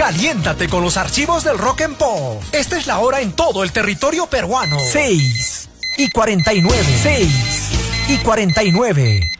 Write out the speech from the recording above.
Caliéntate con los archivos del Rock and Pop. Esta es la hora en todo el territorio peruano. 6:49. 6:49.